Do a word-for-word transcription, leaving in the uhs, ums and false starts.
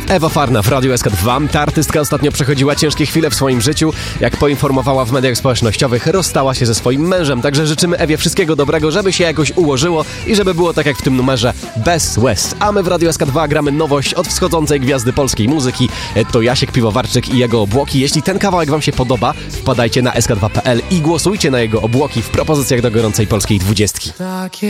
Ewa Farna w Radiu S K dwa. Ta artystka ostatnio przechodziła ciężkie chwile w swoim życiu. Jak poinformowała w mediach społecznościowych, rozstała się ze swoim mężem. Także życzymy Ewie wszystkiego dobrego, żeby się jakoś ułożyło i żeby było tak jak w tym numerze, bez łez. A my w Radiu S K dwa gramy nowość od wschodzącej gwiazdy polskiej muzyki. To Jasiek Piwowarczyk i jego obłoki. Jeśli ten kawałek wam się podoba, wpadajcie na S K dwa kropka P L i głosujcie na jego obłoki w propozycjach do gorącej polskiej dwudziestki.